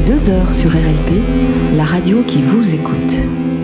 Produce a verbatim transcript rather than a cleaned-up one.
deux heures sur R L P, la radio qui vous écoute.